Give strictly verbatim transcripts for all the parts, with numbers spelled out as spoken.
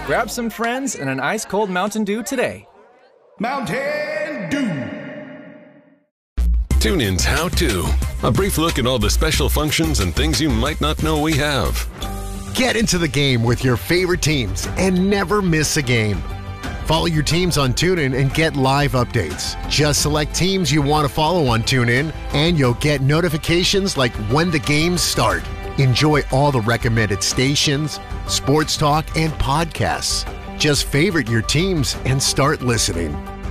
Grab some friends and an ice-cold Mountain Dew today. Mountain Dew. TuneIn's How To. A brief look at all the special functions and things you might not know we have. Get into the game with your favorite teams and never miss a game. Follow your teams on TuneIn and get live updates. Just select teams you want to follow on TuneIn, and you'll get notifications like when the games start. Enjoy all the recommended stations, sports talk, and podcasts. Just favorite your teams and start listening.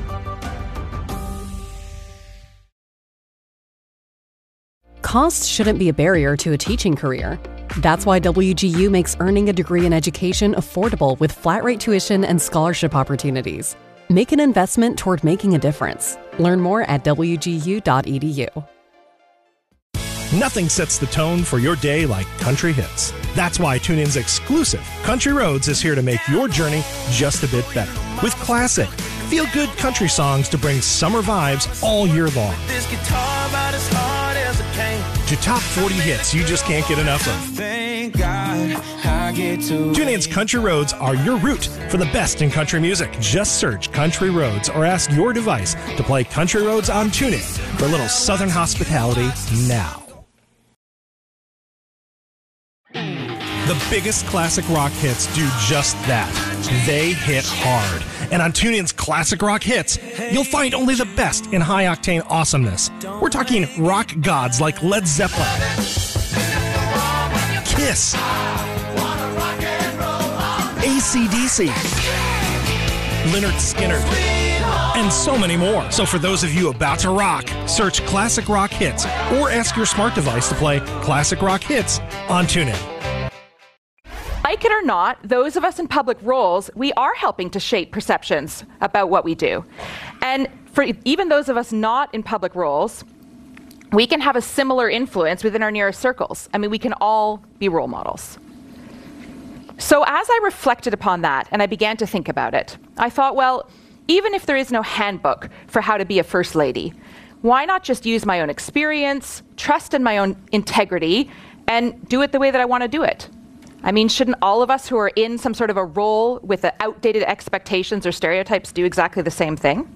Cost shouldn't be a barrier to a teaching career. That's why W G U makes earning a degree in education affordable with flat-rate tuition and scholarship opportunities. Make an investment toward making a difference. Learn more at w g u dot e d u. Nothing sets the tone for your day like country hits. That's why TuneIn's exclusive Country Roads is here to make your journey just a bit better. With classic, feel-good country songs to bring summer vibes all year long. This guitar about as hard as it came. To top forty hits you just can't get enough of. Thank God I get to TuneIn's Country Roads are your route for the best in country music. Just search Country Roads or ask your device to play Country Roads on TuneIn for a little Southern hospitality now. The biggest classic rock hits do just that. They hit hard. And on TuneIn's Classic Rock Hits, you'll find only the best in high-octane awesomeness. We're talking rock gods like Led Zeppelin, Kiss, A C D C, Lynyrd Skynyrd, and so many more. So for those of you about to rock, search Classic Rock Hits or ask your smart device to play Classic Rock Hits on TuneIn. Like it or not, those of us in public roles, we are helping to shape perceptions about what we do. And for even those of us not in public roles, we can have a similar influence within our nearest circles. I mean, we can all be role models. So as I reflected upon that and I began to think about it, I thought, well, even if there is no handbook for how to be a first lady, why not just use my own experience, trust in my own integrity, and do it the way that I want to do it? I mean, shouldn't all of us who are in some sort of a role with the outdated expectations or stereotypes do exactly the same thing?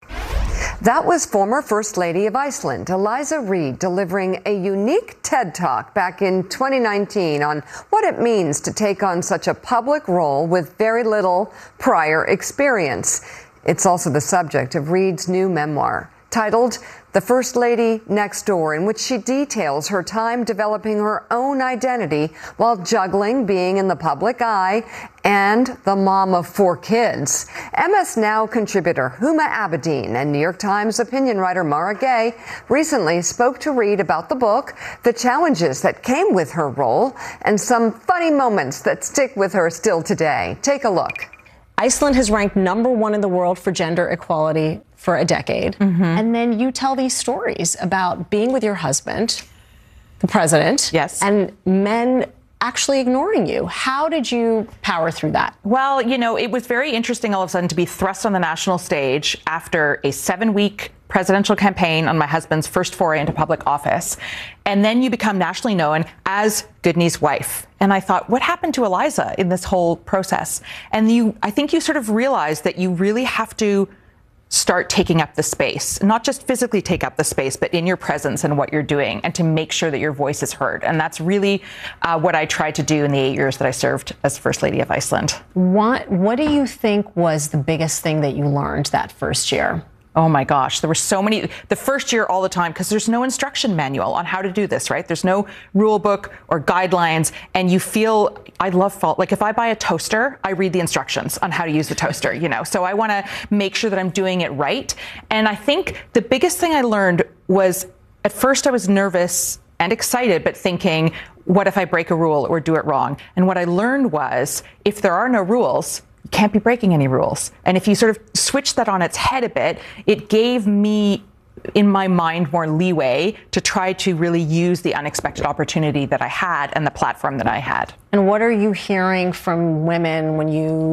That was former First Lady of Iceland, Eliza Reid, delivering a unique TED Talk back in twenty nineteen on what it means to take on such a public role with very little prior experience. It's also the subject of Reid's new memoir, titled The First Lady Next Door, in which she details her time developing her own identity while juggling being in the public eye and the mom of four kids. M S Now contributor Huma Abedin and New York Times opinion writer Mara Gay recently spoke to Reid about the book, the challenges that came with her role, and some funny moments that stick with her still today. Take a look. Iceland has ranked number one in the world for gender equality for a decade. Mm-hmm. And then you tell these stories about being with your husband, the president, yes, and men actually ignoring you. How did you power through that? Well, you know, it was very interesting all of a sudden to be thrust on the national stage after a seven-week presidential campaign on my husband's first foray into public office. And then you become nationally known as Goodney's wife. And I thought, what happened to Eliza in this whole process? And you, I think you sort of realize that you really have to start taking up the space, not just physically take up the space, but in your presence and what you're doing, and to make sure that your voice is heard. And that's really uh, what I tried to do in the eight years that I served as First Lady of Iceland. What, what do you think was the biggest thing that you learned that first year? Oh my gosh, there were so many, the first year all the time, because there's no instruction manual on how to do this, right? There's no rule book or guidelines, and you feel, I love fault. Like if I buy a toaster, I read the instructions on how to use the toaster, you know? So I want to make sure that I'm doing it right. And I think the biggest thing I learned was, at first I was nervous and excited, but thinking, what if I break a rule or do it wrong? And what I learned was, if there are no rules, can't be breaking any rules. And if you sort of switch that on its head a bit, it gave me, in my mind, more leeway to try to really use the unexpected opportunity that I had and the platform that I had. And what are you hearing from women when you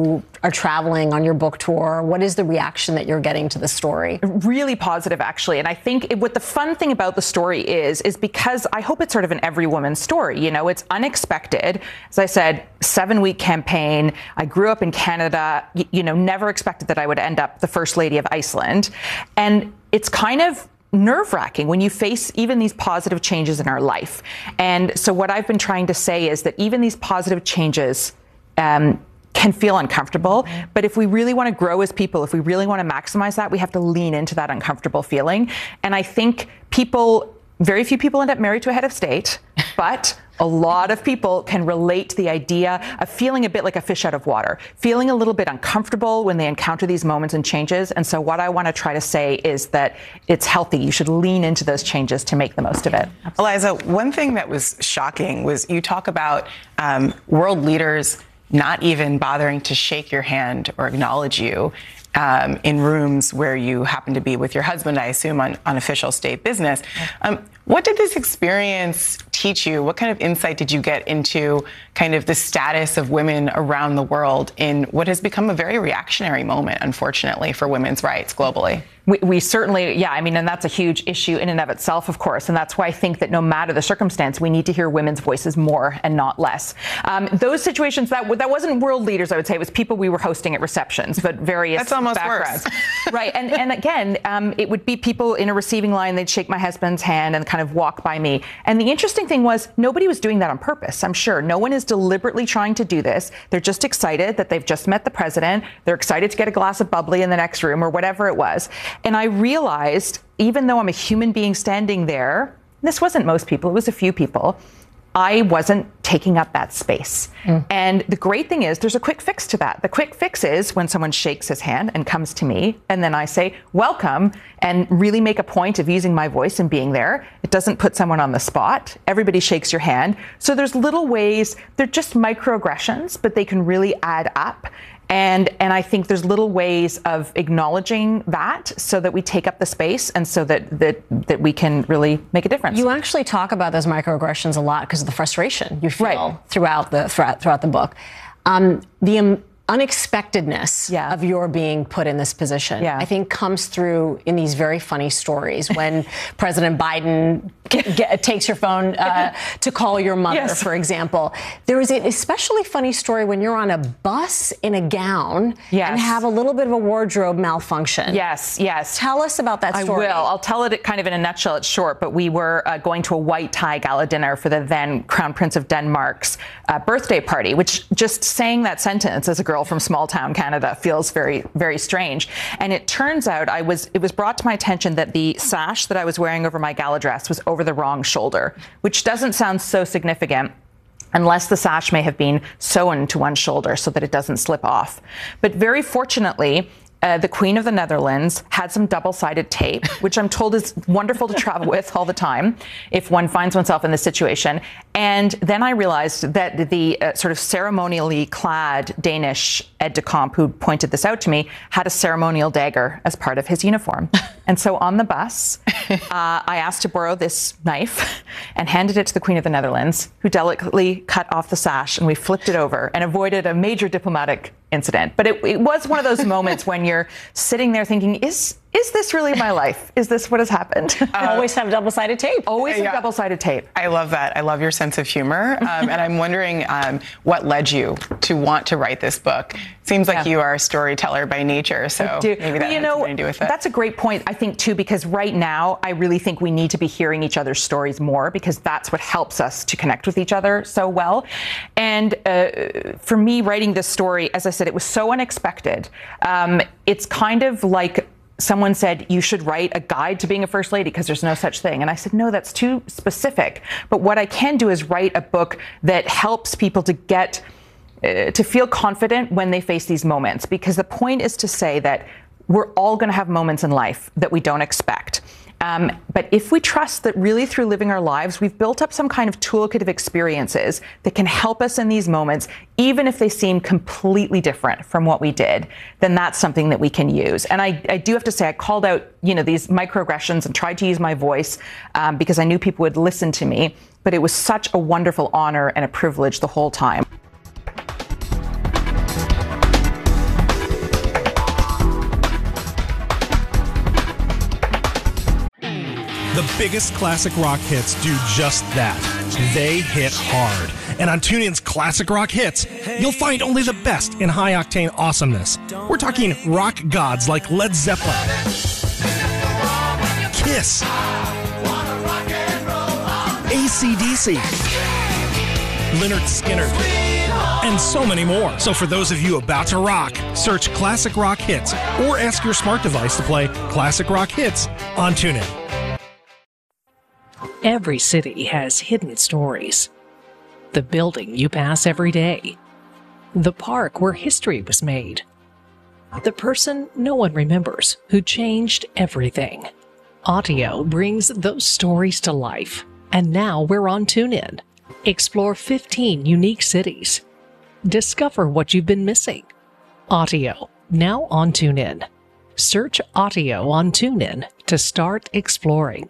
are traveling on your book tour? What is the reaction that you're getting to the story? Really positive, actually. And I think it, what the fun thing about the story is, is because I hope it's sort of an every woman's story. You know, it's unexpected. As I said, seven week campaign. I grew up in Canada, you, you know, never expected that I would end up the First Lady of Iceland. And it's kind of nerve-wracking when you face even these positive changes in our life. And so what I've been trying to say is that even these positive changes um, can feel uncomfortable. But if we really want to grow as people, if we really want to maximize that, we have to lean into that uncomfortable feeling. And I think people, very few people end up married to a head of state, but a lot of people can relate to the idea of feeling a bit like a fish out of water, feeling a little bit uncomfortable when they encounter these moments and changes. And so what I want to try to say is that it's healthy. You should lean into those changes to make the most of it. Eliza, one thing that was shocking was you talk about um, world leaders not even bothering to shake your hand or acknowledge you um, in rooms where you happen to be with your husband, I assume, on, on official state business. Um, what did this experience teach you? What kind of insight did you get into kind of the status of women around the world in what has become a very reactionary moment, unfortunately, for women's rights globally? We, we certainly, yeah, I mean, and that's a huge issue in and of itself, of course. And that's why I think that no matter the circumstance, we need to hear women's voices more and not less. Um, those situations, that that wasn't world leaders, I would say. It was people we were hosting at receptions, but various That's almost backgrounds. worse. Right. And, and again, um, it would be people in a receiving line. They'd shake my husband's hand and kind of walk by me. And the interesting thing was nobody was doing that on purpose, I'm sure. No one is deliberately trying to do this. They're just excited that they've just met the president. They're excited to get a glass of bubbly in the next room or whatever it was. And I realized, even though I'm a human being standing there, this wasn't most people, it was a few people, I wasn't taking up that space. Mm. And the great thing is there's a quick fix to that. The quick fix is when someone shakes his hand and comes to me, and then I say, welcome, and really make a point of using my voice and being there. It doesn't put someone on the spot. Everybody shakes your hand. So there's little ways, they're just microaggressions, but they can really add up. And and I think there's little ways of acknowledging that so that we take up the space and so that that, that we can really make a difference. You actually talk about those microaggressions a lot because of the frustration you feel right. throughout the throughout, throughout the book. Um, the um, unexpectedness yeah. of your being put in this position, yeah. I think, comes through in these very funny stories when President Biden get, get, takes your phone uh, to call your mother, yes. for example. There is an especially funny story when you're on a bus in a gown yes. and have a little bit of a wardrobe malfunction. Yes, yes. Tell us about that story. I will. I'll tell it kind of in a nutshell. It's short, but we were uh, going to a white tie gala dinner for the then Crown Prince of Denmark's uh, birthday party, which just saying that sentence as a girl from small town Canada feels very, very strange. And it turns out I was, it was brought to my attention that the sash that I was wearing over my gala dress was over the wrong shoulder, which doesn't sound so significant unless the sash may have been sewn to one shoulder so that it doesn't slip off. But very fortunately, Uh, the Queen of the Netherlands had some double-sided tape, which I'm told is wonderful to travel with all the time if one finds oneself in this situation. And then I realized that the uh, sort of ceremonially clad Danish aide de camp who pointed this out to me had a ceremonial dagger as part of his uniform. And so on the bus, uh, I asked to borrow this knife and handed it to the Queen of the Netherlands, who delicately cut off the sash, and we flipped it over and avoided a major diplomatic incident. But it, it was one of those moments when you're sitting there thinking, is is this really my life? Is this what has happened? Uh, always have double-sided tape. Always yeah. have double-sided tape. I love that. I love your sense of humor. Um, and I'm wondering um, what led you to want to write this book. Seems like yeah. you are a storyteller by nature, so I do. maybe that you has know, something to do with it. That's a great point, I think, too, because right now I really think we need to be hearing each other's stories more because that's what helps us to connect with each other so well. And uh, for me, writing this story, as I said, it was so unexpected. Um, it's kind of like someone said, you should write a guide to being a first lady because there's no such thing. And I said, no, that's too specific. But what I can do is write a book that helps people to get uh, to feel confident when they face these moments, because the point is to say that we're all going to have moments in life that we don't expect. Um, but if we trust that really through living our lives, we've built up some kind of toolkit of experiences that can help us in these moments, even if they seem completely different from what we did, then that's something that we can use. And I, I do have to say, I called out, you know, these microaggressions and tried to use my voice um, because I knew people would listen to me. But it was such a wonderful honor and a privilege the whole time. biggest classic rock hits do just that. They hit hard. And on TuneIn's Classic Rock Hits, you'll find only the best in high-octane awesomeness. We're talking rock gods like Led Zeppelin, Kiss, A C D C, Lynyrd Skynyrd, and so many more. So for those of you about to rock, search Classic Rock Hits or ask your smart device to play Classic Rock Hits on TuneIn. Every city has hidden stories. The building you pass every day. The park where history was made. The person no one remembers who changed everything. Audio brings those stories to life. And now we're on TuneIn. Explore fifteen unique cities. Discover what you've been missing. Audio, now on TuneIn. Search Audio on TuneIn to start exploring.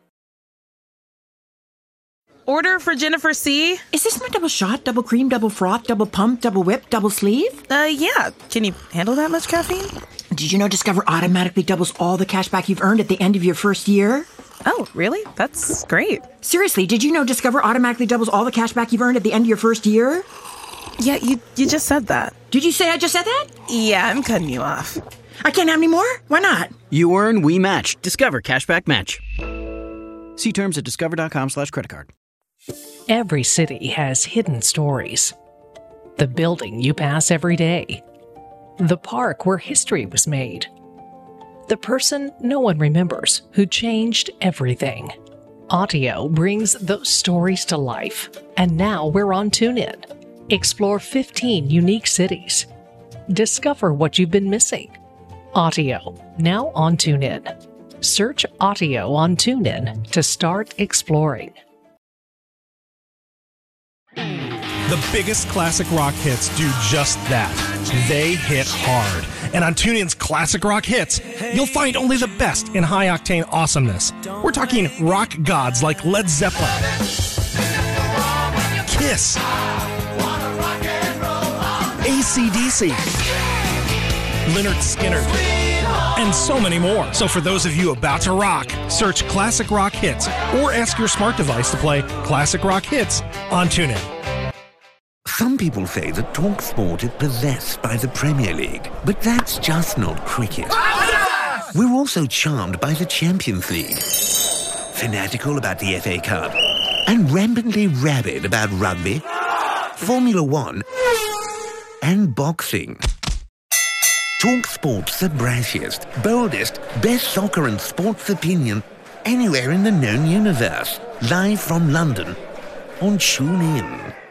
Order for Jennifer C. Is this my double shot, double cream, double froth, double pump, double whip, double sleeve? Uh, yeah. Can you handle that much caffeine? Did you know Discover automatically doubles all the cash back you've earned at the end of your first year? Oh, really? That's great. Seriously, did you know Discover automatically doubles all the cash back you've earned at the end of your first year? Yeah, you you just said that. Did you say I just said that? Yeah, I'm cutting you off. I can't have any more? Why not? You earn, we match. Discover Cashback Match. See terms at discover.com slash credit card. Every city has hidden stories. The building you pass every day. The park where history was made. The person no one remembers who changed everything. Audio brings those stories to life. And now we're on TuneIn. Explore fifteen unique cities. Discover what you've been missing. Audio, now on TuneIn. Search Audio on TuneIn to start exploring. The biggest classic rock hits do just that. They hit hard. And on TuneIn's Classic Rock Hits, you'll find only the best in high-octane awesomeness. We're talking rock gods like Led Zeppelin, Kiss, A C D C, Lynyrd Skynyrd, and so many more. So for those of you about to rock, search Classic Rock Hits or ask your smart device to play Classic Rock Hits on TuneIn. Some people say that TalkSport is possessed by the Premier League, but that's just not cricket. We're also charmed by the Champions League, fanatical about the F A Cup, and rampantly rabid about rugby, Formula One, and boxing. TalkSport's the brashiest, boldest, best soccer and sports opinion anywhere in the known universe. Live from London on TuneIn.